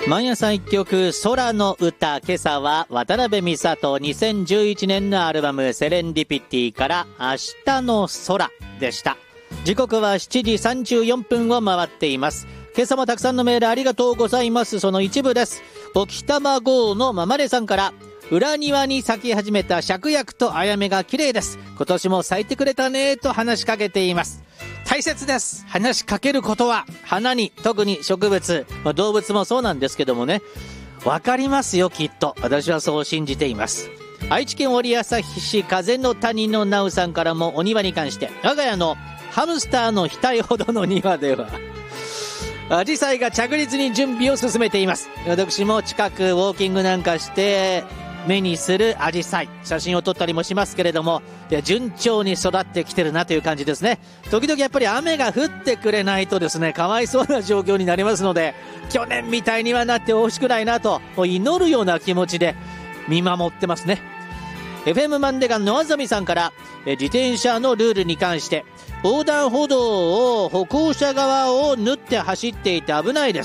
毎朝一曲空の歌、今朝は渡辺美里2011年のアルバムセレンディピティから明日の空でした。時刻は7時34分を回っています。今朝もたくさんのメールありがとうございます。その一部です。沖玉号のままれさんから、裏庭に咲き始めた芍薬とあやめが綺麗です。今年も咲いてくれたねと話しかけています。大切です。話しかけることは花に、特に植物、動物もそうなんですけどもね、わかりますよきっと。私はそう信じています。愛知県織旭市風の谷のなうさんからもお庭に関して、我が家のハムスターの額ほどの庭ではアジサイが着実に準備を進めています。私も近くウォーキングなんかして目にするアジサイ、写真を撮ったりもしますけれども、順調に育ってきてるなという感じですね。時々やっぱり雨が降ってくれないとですね、かわいそうな状況になりますので、去年みたいにはなってほしくないなと祈るような気持ちで見守ってますね。FM マンデガンのあざみさんから、自転車のルールに関して、横断歩道を歩行者側を縫って走っていて危ないです。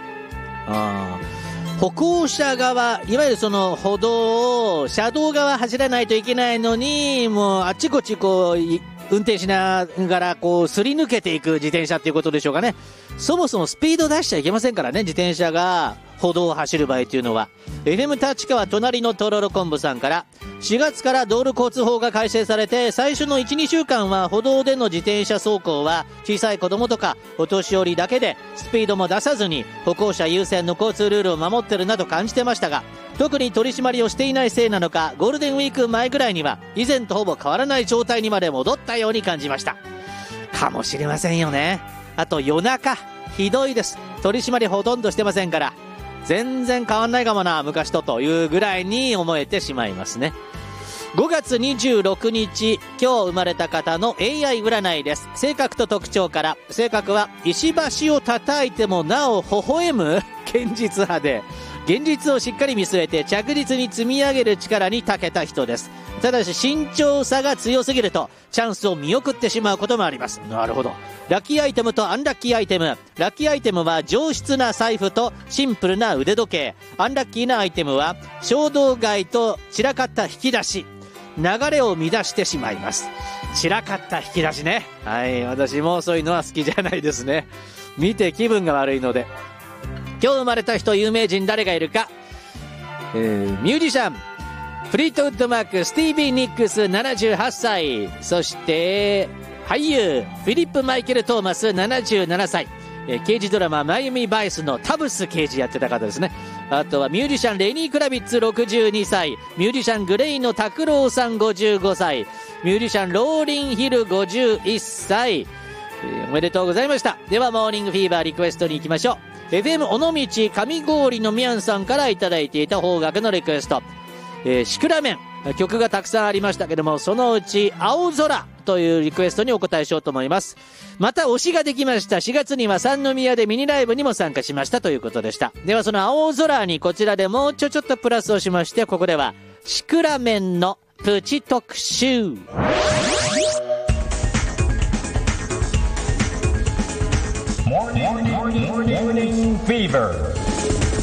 歩行者側、いわゆるその歩道を車道側走らないといけないのに、もうあっちこっちこう運転しながらこうすり抜けていく自転車っていうことでしょうかね。そもそもスピード出しちゃいけませんからね、自転車が歩道を走る場合というのは。FM 立川隣のとろろ昆布さんから、4月から道路交通法が改正されて、最初の 1,2 週間は歩道での自転車走行は小さい子供とかお年寄りだけでスピードも出さずに歩行者優先の交通ルールを守ってるなと感じてましたが、特に取り締まりをしていないせいなのか、ゴールデンウィーク前ぐらいには以前とほぼ変わらない状態にまで戻ったように感じました。かもしれませんよね。あと夜中ひどいです。取り締まりほとんどしてませんから、全然変わんないかもな昔とというぐらいに思えてしまいますね。5月26日、今日生まれた方の AI 占いです。性格と特徴から、性格は石橋を叩いてもなお微笑む堅実派で、現実をしっかり見据えて着実に積み上げる力に長けた人です。ただし慎重さが強すぎるとチャンスを見送ってしまうこともあります。なるほど。ラッキーアイテムとアンラッキーアイテム。ラッキーアイテムは上質な財布とシンプルな腕時計。アンラッキーなアイテムは衝動買いと散らかった引き出し。流れを乱してしまいます。散らかった引き出しね。はい、私もそういうのは好きじゃないですね。見て気分が悪いので。今日生まれた人、有名人誰がいるか。ミュージシャンフリートウッドマークスティービー・ニックス78歳、そして俳優フィリップ・マイケル・トーマス77歳、刑事ドラママイアミバイスのタブス刑事やってた方ですね。あとはミュージシャンレニー・クラビッツ62歳、ミュージシャングレイの拓郎さん55歳、ミュージシャンローリン・ヒル51歳、おめでとうございました。ではモーニングフィーバーリクエストに行きましょう。 FM 尾道上郡のみやんさんからいただいていた邦楽のリクエスト、シクラメン、曲がたくさんありましたけども、そのうち青空というリクエストにお答えしようと思います。また推しができました。4月には三宮でミニライブにも参加しましたということでした。ではその青空にこちらでもうちょっとプラスをしまして、ここではシクラメンのプチ特集。 Morning Fever